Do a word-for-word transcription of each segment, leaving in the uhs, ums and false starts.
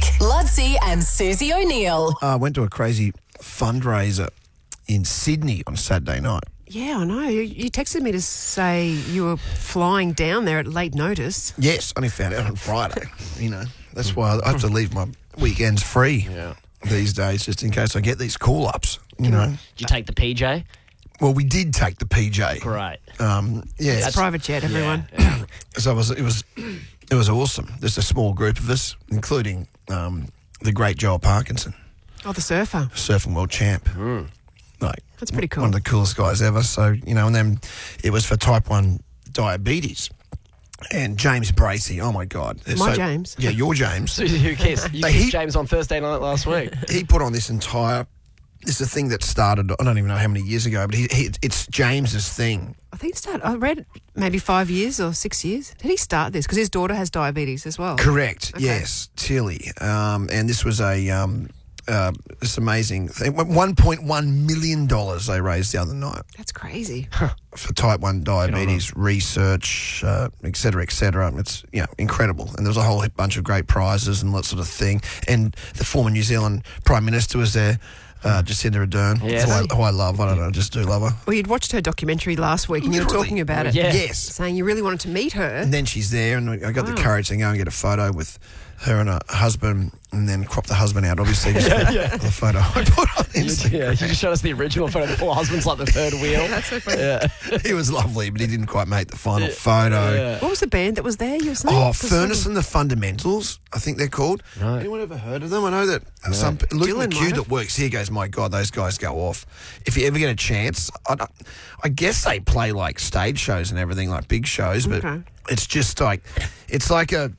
Lutzi and Susie O'Neill. I went to a crazy fundraiser in Sydney on Saturday night. Yeah, I know. You, you texted me to say you were flying down there at late notice. Yes, only found out on Friday. You know, that's why I have to leave my weekends free Yeah. these days, just in case I get these call-ups, you know. Did you take the P J? Well, we did take the P J. Great. Um, yeah. It's a private jet, everyone. Yeah. So it was, it was, it was awesome. There's a small group of us, including um, the great Joel Parkinson, Oh, the surfer. surfing world champ. Mm. Like That's pretty cool. One of the coolest guys ever. So, you know, and then it was for type one diabetes. And James Bracey, oh my God. My So- James. Yeah, your James. Susie, who kissed? You They kissed hit- James on Thursday night last week. He put on this entire, this is a thing that started, I don't even know how many years ago, but he, he, it's James's thing. I think it started, I read maybe five years or six years. Did he start this? Because his daughter has diabetes as well. Correct, Okay. yes, Tilly. Um, and this was a, um, uh, this amazing thing. one point one million dollars they raised the other night That's crazy. for type one diabetes research, uh, et cetera, et cetera. It's, you know, incredible. And there was a whole bunch of great prizes and that sort of thing. And the former New Zealand Prime Minister was there, uh, Jacinda Ardern, Yes. who, I, who I love. I don't know, I just do love her. Well, you'd watched her documentary last week and you were Literally. talking about it. Yeah. Yes. Saying you really wanted to meet her. And then she's there, and I got the Wow. courage to go and get a photo with her and her husband, and then crop the husband out, obviously, just for the photo I put on Instagram. Yeah, you just showed us the original photo. The poor husband's like the third wheel. That's so funny. Yeah. He was lovely, but he didn't quite make the final photo. Yeah. What was the band that was there you were saying? Oh, 'Cause Furnace some- and the Fundamentals, I think they're called. Right. Anyone ever heard of them? I know that some Luke Dylan might McHugh have. that works here goes, my God, those guys go off. If you ever get a chance, I, don't- I guess they play like stage shows and everything, like big shows, but Okay. it's just like, it's like a,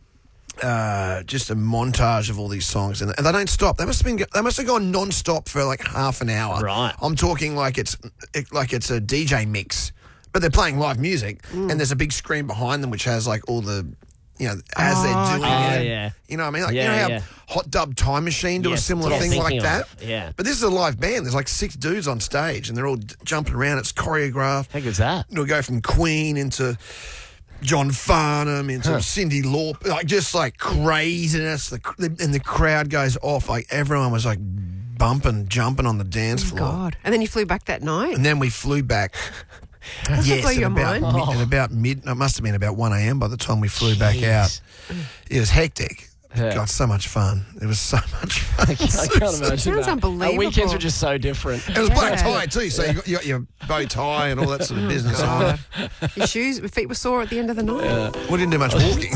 uh, just a montage of all these songs, and, and they don't stop. They must have been, they must have gone non-stop for like half an hour. Right. I'm talking like it's it, like it's a D J mix, but they're playing live music, Mm. and there's a big screen behind them which has like all the, you know, as Oh, they're doing okay. it. Oh, yeah. You know what I mean? Like, Yeah, you know how yeah. Hot Dub Time Machine do a Yes, similar yes, thing like thinking that? of, yeah. But this is a live band. There's like six dudes on stage, and they're all d- jumping around. It's choreographed. How good's that? It'll go from Queen into John Farnham into Huh. Cyndi Lauper, like just like craziness. The, the, and the crowd goes off. Like everyone was like bumping, jumping on the dance floor. God. And then you flew back that night? And then we flew back. Does that yes, blow at your about, mind? mid, at about mid, it must have been about one a.m. by the time we flew back Jeez. out. It was hectic. Yeah. God, so much fun. It was so much fun. I can't imagine Sounds that. unbelievable. Our weekends were just so different. It was black Yeah. tie too, so you got, you got your bow tie and all that sort of business on. God. Your shoes, your feet were sore at the end of the night. We didn't do much walking.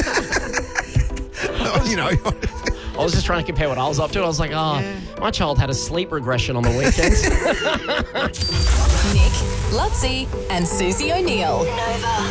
you know, I was just trying to compare what I was up to. I was like, oh, Yeah. my child had a sleep regression on the weekends. Nick, Lutzi and Susie O'Neill. Nova.